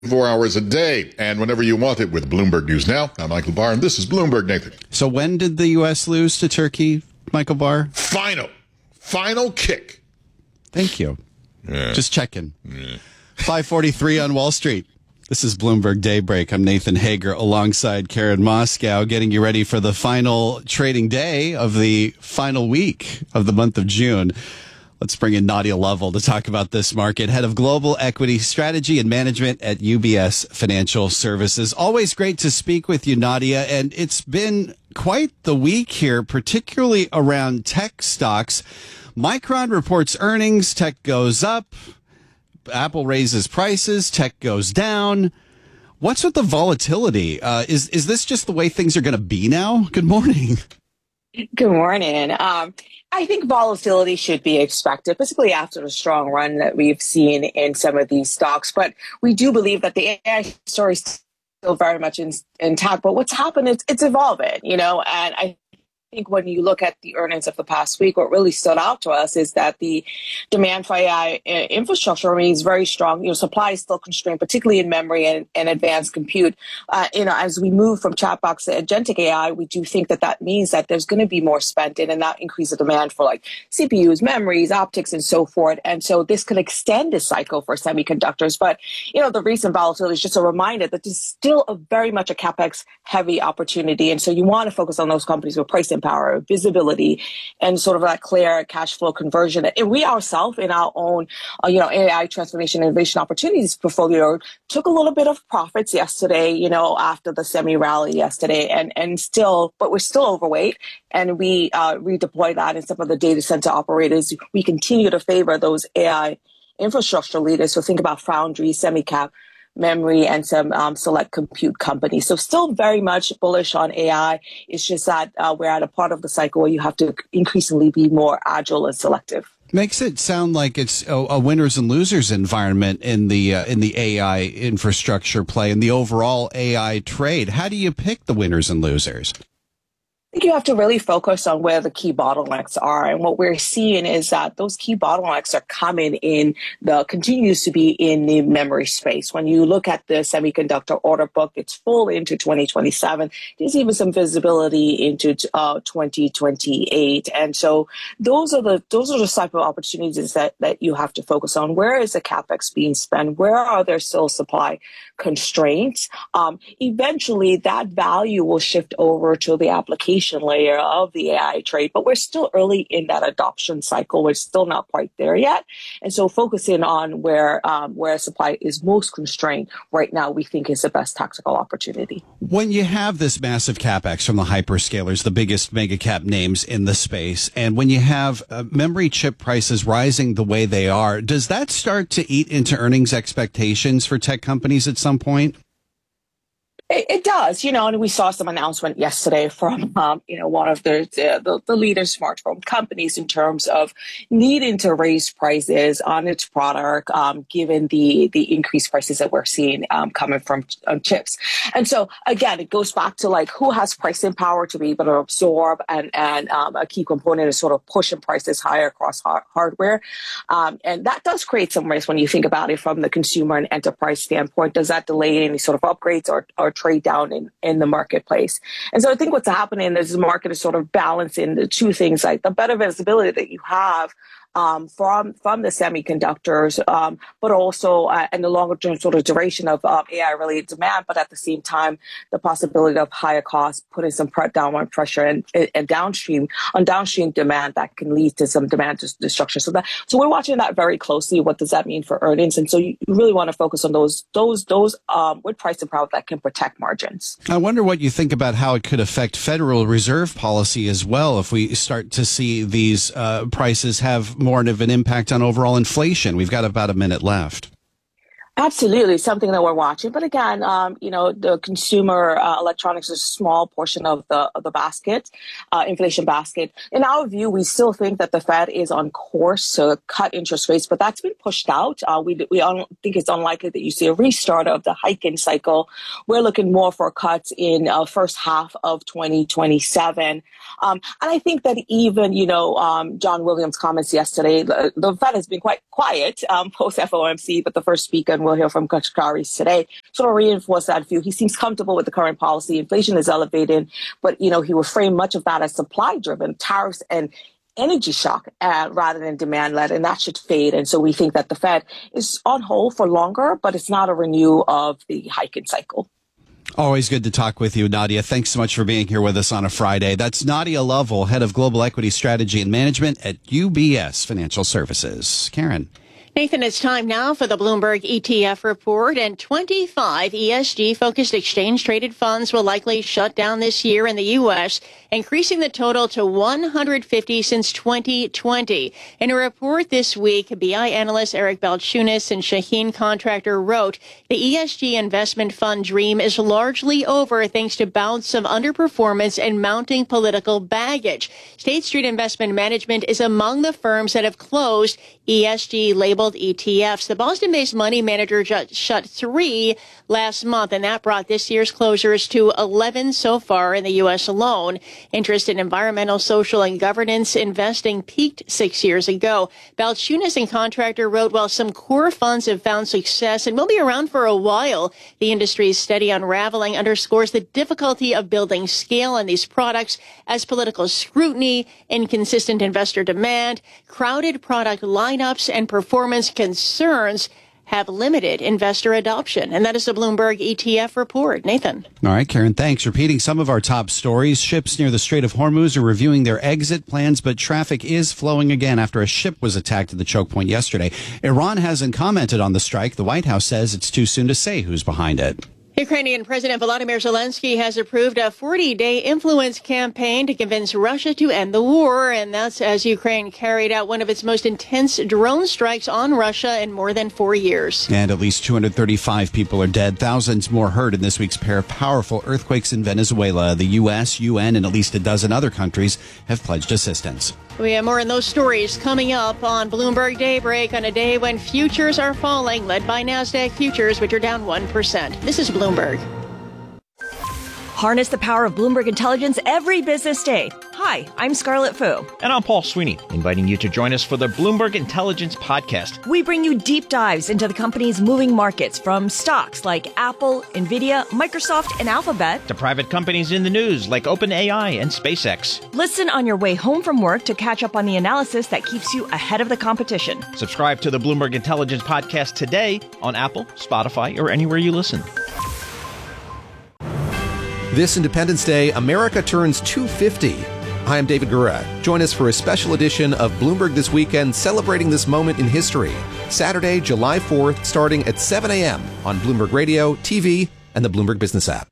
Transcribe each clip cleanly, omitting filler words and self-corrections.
4 hours a day and whenever you want it with Bloomberg News Now. I'm Michael Barr, and this is Bloomberg Nathan. So when did the U.S. lose to Turkey, Michael Barr? Final kick. Thank you. Yeah. Just checking. Yeah. 5:43 on Wall Street. This is Bloomberg Daybreak. I'm Nathan Hager alongside Karen Moscow, getting you ready for the final trading day of the final week of the month of June. Let's bring in Nadia Lovell to talk about this market, head of global equity strategy and management at UBS Financial Services. Always great to speak with you, Nadia. And it's been quite the week here, particularly around tech stocks. Micron reports earnings, tech goes up. Apple raises prices, tech goes down. What's with the volatility? Is this just the way things are going to be now? Good morning. Good morning. I think volatility should be expected, particularly after the strong run that we've seen in some of these stocks. But we do believe that the AI story is still very much intact. But what's happened is it's evolving, and I think when you look at the earnings of the past week, what really stood out to us is that the demand for AI infrastructure remains very strong. Supply is still constrained, particularly in memory and advanced compute. As we move from chatbots to agentic AI, we do think that means that there's going to be more spent in, and that increases the demand for like CPUs, memories, optics, and so forth. And so this could extend the cycle for semiconductors. But, the recent volatility is just a reminder that this is still very much a CapEx heavy opportunity. And so you want to focus on those companies with pricing power, visibility, and sort of that clear cash flow conversion. And we ourselves in our own, AI transformation innovation opportunities portfolio took a little bit of profits yesterday, after the semi rally yesterday, but we're still overweight, and we redeploy that in some of the data center operators. We continue to favor those AI infrastructure leaders. So think about foundry, semi-cap, memory, and some select compute companies. So still very much bullish on AI. It's just that we're at a part of the cycle where you have to increasingly be more agile and selective. Makes it sound like it's a winners and losers environment in the AI infrastructure play and the overall AI trade. How do you pick the winners and losers? I think you have to really focus on where the key bottlenecks are. And what we're seeing is that those key bottlenecks are continues to be in the memory space. When you look at the semiconductor order book, it's full into 2027. There's even some visibility into 2028. And so those are the type of opportunities that you have to focus on. Where is the CapEx being spent? Where are there still supply constraints? Eventually that value will shift over to the application layer of the AI trade, but we're still early in that adoption cycle. We're still not quite there yet. And so focusing on where supply is most constrained right now, we think is the best tactical opportunity. When you have this massive capex from the hyperscalers, the biggest mega cap names in the space, and when you have memory chip prices rising the way they are, does that start to eat into earnings expectations for tech companies at some point? It does, and we saw some announcement yesterday from, one of the leading smartphone companies in terms of needing to raise prices on its product, given the increased prices that we're seeing coming from chips. And so, again, it goes back to like who has pricing power to be able to absorb and a key component is sort of pushing prices higher across hardware. And that does create some risk when you think about it from the consumer and enterprise standpoint. Does that delay any sort of upgrades or trade down in the marketplace? And so I think what's happening is the market is sort of balancing the two things, like the better visibility that you have from the semiconductors, but also and the longer term sort of duration of AI related demand, but at the same time the possibility of higher costs putting some downward pressure and downstream demand that can lead to some demand destruction. So we're watching that very closely. What does that mean for earnings? And so you really want to focus on those with pricing power that can protect margins. I wonder what you think about how it could affect Federal Reserve policy as well if we start to see these prices have more of an impact on overall inflation. We've got about a minute left. Absolutely, something that we're watching. But again, the consumer electronics is a small portion of the basket, inflation basket. In our view, we still think that the Fed is on course to cut interest rates, but that's been pushed out. We don't think it's unlikely that you see a restart of the hiking cycle. We're looking more for cuts in first half of 2027. And I think that even, John Williams' comments yesterday, the Fed has been quite quiet post FOMC, but the first speaker and we'll hear from Kashkari today, sort of reinforce that view. He seems comfortable with the current policy. Inflation is elevated, but, he will frame much of that as supply-driven, tariffs and energy shock rather than demand-led, and that should fade. And so we think that the Fed is on hold for longer, but it's not a renew of the hiking cycle. Always good to talk with you, Nadia. Thanks so much for being here with us on a Friday. That's Nadia Lovell, head of global equity strategy and management at UBS Financial Services. Karen. Nathan, it's time now for the Bloomberg ETF report, and 25 ESG-focused exchange-traded funds will likely shut down this year in the U.S., increasing the total to 150 since 2020. In a report this week, BI analyst Eric Balchunas and Shaheen Contractor wrote, the ESG investment fund dream is largely over thanks to bouts of underperformance and mounting political baggage. State Street Investment Management is among the firms that have closed ESG-labeled ETFs. The Boston-based money manager just shut 3 last month, and that brought this year's closures to 11 so far in the U.S. alone. Interest in environmental, social, and governance investing peaked 6 years ago. Balchunas and Contractor wrote, while some core funds have found success and will be around for a while, the industry's steady unraveling underscores the difficulty of building scale in these products as political scrutiny, inconsistent investor demand, crowded product lineups, and performance concerns have limited investor adoption. And that is the Bloomberg ETF report. Nathan. All right, Karen, thanks. Repeating some of our top stories. Ships near the Strait of Hormuz are reviewing their exit plans, but traffic is flowing again after a ship was attacked at the choke point yesterday. Iran hasn't commented on the strike. The White House says it's too soon to say who's behind it. Ukrainian President Volodymyr Zelensky has approved a 40-day influence campaign to convince Russia to end the war, and that's as Ukraine carried out one of its most intense drone strikes on Russia in more than 4 years. And at least 235 people are dead, thousands more hurt in this week's pair of powerful earthquakes in Venezuela. The U.S., UN, and at least a dozen other countries have pledged assistance. We have more on those stories coming up on Bloomberg Daybreak on a day when futures are falling, led by NASDAQ futures, which are down 1%. This is Bloomberg. Harness the power of Bloomberg Intelligence every business day. Hi, I'm Scarlett Fu. And I'm Paul Sweeney, inviting you to join us for the Bloomberg Intelligence Podcast. We bring you deep dives into the company's moving markets, from stocks like Apple, Nvidia, Microsoft, and Alphabet, to private companies in the news like OpenAI and SpaceX. Listen on your way home from work to catch up on the analysis that keeps you ahead of the competition. Subscribe to the Bloomberg Intelligence Podcast today on Apple, Spotify, or anywhere you listen. This Independence Day, America turns 250. Hi, I'm David Gura. Join us for a special edition of Bloomberg This Weekend, celebrating this moment in history. Saturday, July 4th, starting at 7 a.m. on Bloomberg Radio, TV, and the Bloomberg Business app.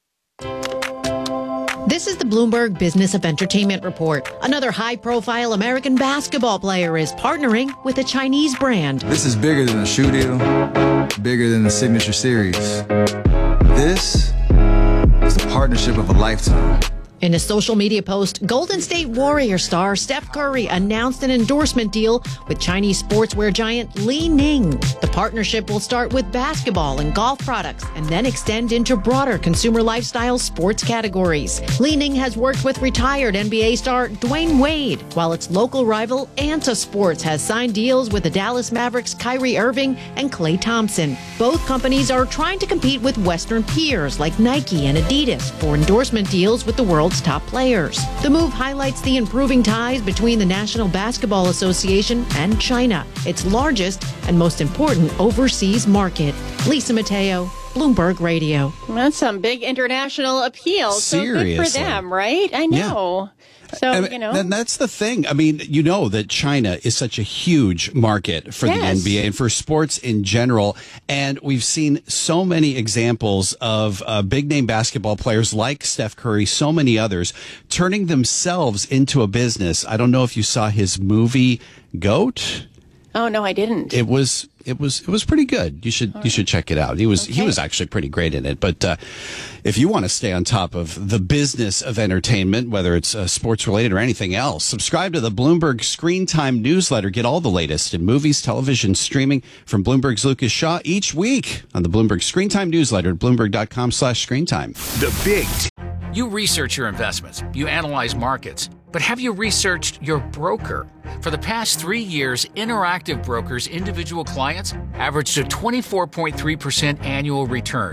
This is the Bloomberg Business of Entertainment Report. Another high-profile American basketball player is partnering with a Chinese brand. This is bigger than a shoe deal, bigger than the Signature Series. This is the partnership of a lifetime. In a social media post, Golden State Warrior star Steph Curry announced an endorsement deal with Chinese sportswear giant Li Ning. The partnership will start with basketball and golf products and then extend into broader consumer lifestyle sports categories. Li Ning has worked with retired NBA star Dwayne Wade, while its local rival Anta Sports has signed deals with the Dallas Mavericks' Kyrie Irving and Klay Thompson. Both companies are trying to compete with Western peers like Nike and Adidas for endorsement deals with the world's top players. The move highlights the improving ties between the National Basketball Association and China, its largest and most important overseas market. Lisa Mateo, Bloomberg Radio. That's some big international appeal. Seriously. So good for them, right? I know. Yeah. So, And that's the thing. I mean, you know that China is such a huge market for the NBA and for sports in general. And we've seen so many examples of big name basketball players like Steph Curry, so many others, turning themselves into a business. I don't know if you saw his movie GOAT. Oh, no, I didn't. It was pretty good. You should check it out. He was actually pretty great in it. But if you want to stay on top of the business of entertainment, whether it's sports related or anything else, subscribe to the Bloomberg Screen Time newsletter. Get all the latest in movies, television, streaming from Bloomberg's Lucas Shaw each week on the Bloomberg Screen Time newsletter at bloomberg.com/screentime. The Big. You research your investments. You analyze markets. But have you researched your broker? For the past 3 years, Interactive Brokers' individual clients averaged a 24.3% annual return.